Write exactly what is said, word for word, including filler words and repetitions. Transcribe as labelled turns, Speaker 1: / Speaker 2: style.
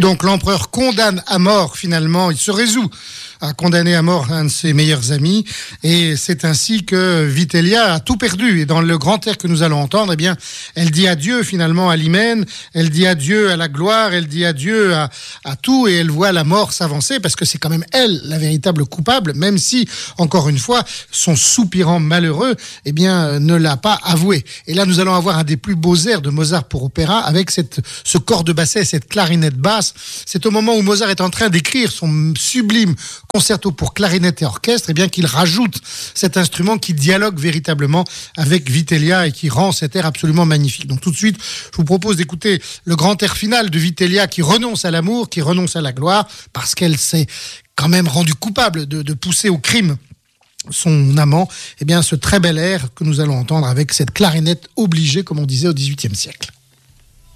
Speaker 1: donc l'empereur condamne à mort finalement, il se résout à condamner à mort un de ses meilleurs amis, et c'est ainsi que Vitellia a tout perdu. Et dans le grand air que nous allons entendre, eh bien, elle dit adieu finalement à l'hymen, elle dit adieu à la gloire, elle dit adieu à, à tout, et elle voit la mort s'avancer, parce que c'est quand même elle la véritable coupable, même si, encore une fois, son soupirant malheureux, eh bien, ne l'a pas avoué. Et là, nous allons avoir un des plus beaux airs de Mozart pour opéra, avec cette, ce corps de basset, cette clarinette basse. C'est au moment où Mozart est en train d'écrire son sublime concerto pour clarinette et orchestre, et bien qu'il rajoute cet instrument qui dialogue véritablement avec Vitellia et qui rend cet air absolument magnifique. Donc tout de suite, je vous propose d'écouter le grand air final de Vitellia qui renonce à l'amour, qui renonce à la gloire, parce qu'elle s'est quand même rendue coupable de, de pousser au crime son amant. Et bien ce très bel air que nous allons entendre avec cette clarinette obligée, comme on disait au dix-huitième siècle.